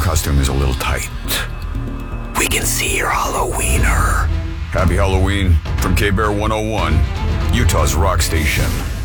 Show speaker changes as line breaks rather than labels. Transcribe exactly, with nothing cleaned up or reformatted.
your costume is a little tight.
We can see your Halloweener.
Happy Halloween from K-Bear one oh one, Utah's rock station.